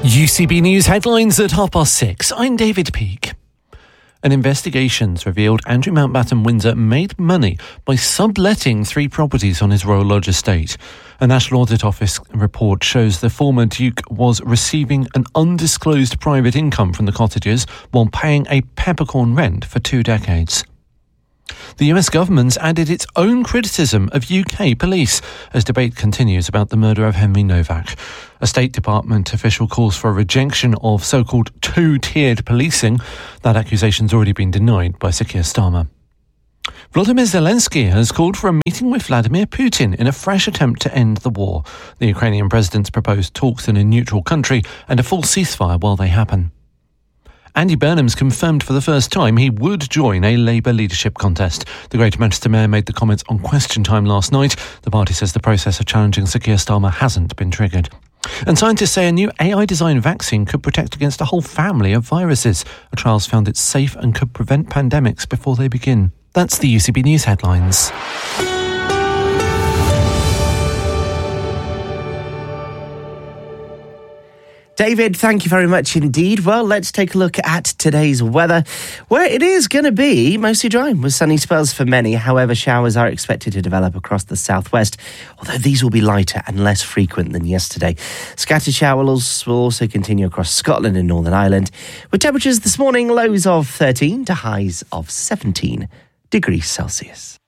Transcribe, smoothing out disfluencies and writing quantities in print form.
UCB News headlines at 6:30. I'm David Peake. An investigation's revealed Andrew Mountbatten Windsor made money by subletting 3 properties on his Royal Lodge estate. A National Audit Office report shows the former Duke was receiving an undisclosed private income from the cottages while paying a peppercorn rent for 2 decades. The US government's added its own criticism of UK police as debate continues about the murder of Henry Novak. A State Department official calls for a rejection of so-called 2-tiered policing. That accusation's already been denied by Sir Keir Starmer. Volodymyr Zelensky has called for a meeting with Vladimir Putin in a fresh attempt to end the war. The Ukrainian president's proposed talks in a neutral country and a full ceasefire while they happen. Andy Burnham's confirmed for the first time he would join a Labour leadership contest. The Greater Manchester Mayor made the comments on Question Time last night. The party says the process of challenging Sir Keir Starmer hasn't been triggered. And scientists say a new AI-designed vaccine could protect against a whole family of viruses. A trial's found it's safe and could prevent pandemics before they begin. That's the UCB News headlines. David, thank you very much indeed. Well, let's take a look at today's weather, where it is going to be mostly dry with sunny spells for many. However, showers are expected to develop across the southwest, although these will be lighter and less frequent than yesterday. Scattered showers will also continue across Scotland and Northern Ireland, with temperatures this morning lows of 13 to highs of 17 degrees Celsius.